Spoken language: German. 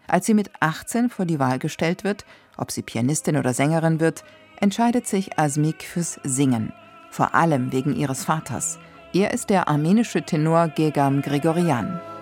Als sie mit 18 vor die Wahl gestellt wird, ob sie Pianistin oder Sängerin wird, entscheidet sich Asmik fürs Singen, vor allem wegen ihres Vaters. Er ist der armenische Tenor Gegam Grigoryan.